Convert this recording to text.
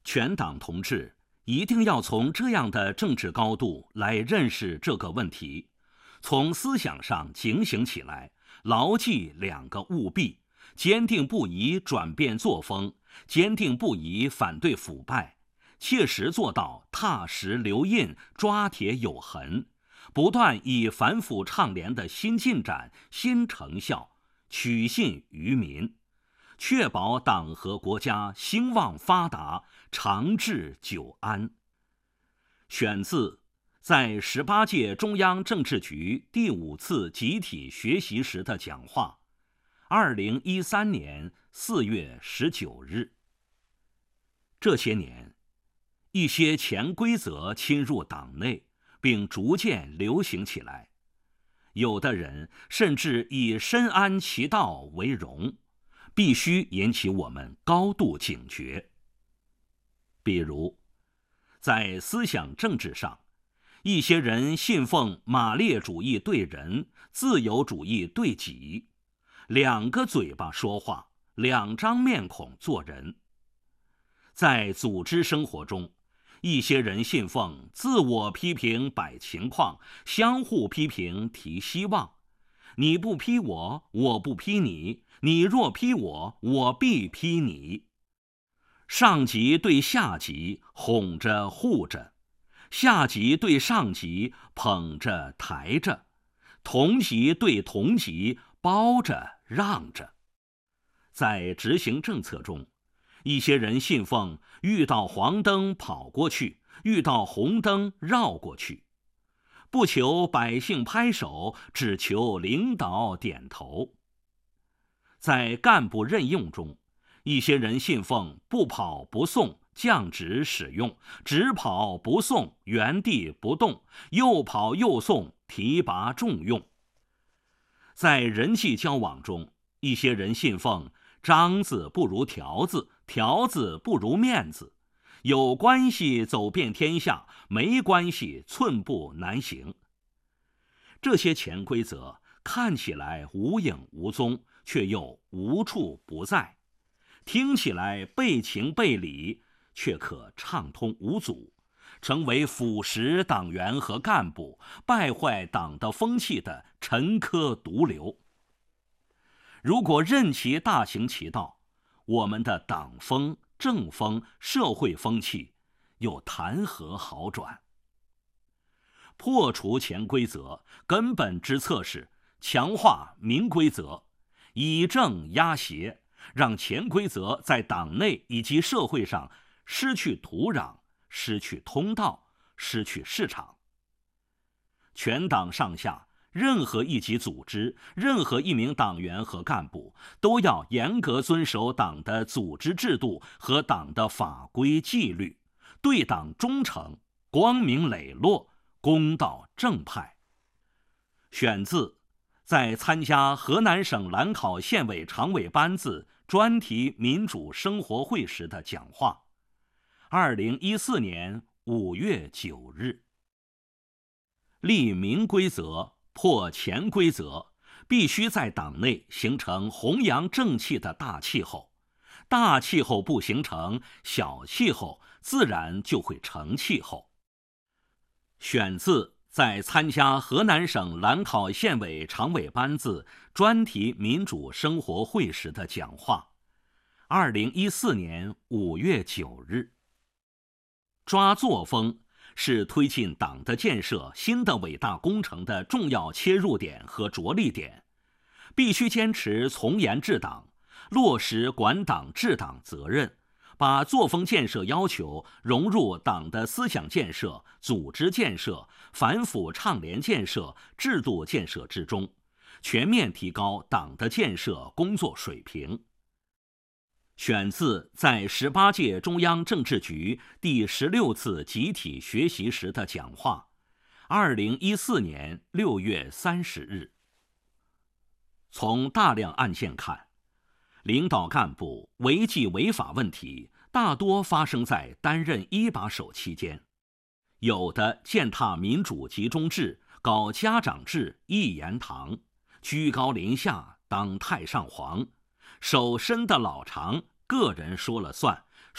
全党同志一定要从这样的政治高度来认识这个问题，从思想上警醒起来，牢记两个务必：坚定不移转变作风，坚定不移反对腐败，切实做到踏实留印、抓铁有痕，不断以反腐倡廉的新进展、新成效取信于民，确保党和国家兴旺发达、长治久安。选自在18届中央政治局第5次集体学习时的讲话，2013年4月19日。这些年，一些潜规则侵入党内，并逐渐流行起来。有的人甚至以深谙其道为荣，必须引起我们高度警觉。比如，在思想政治上，一些人信奉马列主义对人，自由主义对己，两个嘴巴说话，两张面孔做人。在组织生活中，一些人信奉自我批评摆情况，相互批评提希望。你不批我，我不批你；你若批我，我必批你。上级对下级哄着护着，下级对上级捧着抬着，同级对同级包着让着。在执行政策中，一些人信奉遇到黄灯跑过去，遇到红灯绕过去，不求百姓拍手，只求领导点头。在干部任用中，一些人信奉不跑不送，降职使用，只跑不送，原地不动，又跑又送，提拔重用。在人际交往中，一些人信奉章子不如条子，条子不如面子，有关系走遍天下，没关系寸步难行。这些潜规则看起来无影无踪，却又无处不在，听起来背情背理，却可畅通无阻，成为腐蚀党员和干部、败坏党的风气的沉疴毒瘤。如果任其大行其道，我们的党风、政风、社会风气又谈何好转？破除潜规则根本之策是强化明规则，以正压邪，让潜规则在党内以及社会上失去土壤，失去通道，失去市场。全党上下任何一级组织，任何一名党员和干部都要严格遵守党的组织制度和党的法规纪律，对党忠诚，光明磊落，公道正派。选自在参加河南省兰考县委常委班子专题民主生活会时的讲话，2014年5月9日。立明规则，破潜规则，必须在党内形成弘扬正气的大气候。大气候不形成，小气候自然就会成气候。选自在参加河南省兰考县委常委班子专题民主生活会时的讲话，2014年5月9日。抓作风是推进党的建设新的伟大工程的重要切入点和着力点，必须坚持从严治党，落实管党治党责任，把作风建设要求融入党的思想建设、组织建设、反腐倡廉建设、制度建设之中，全面提高党的建设工作水平。选自在18届中央政治局第16次集体学习时的讲话，2014年6月30日。从大量案件看，领导干部违纪违法问题大多发生在担任一把手期间，有的践踏民主集中制，搞家长制、一言堂，居高临下当太上皇，手伸的老长，个人说了算，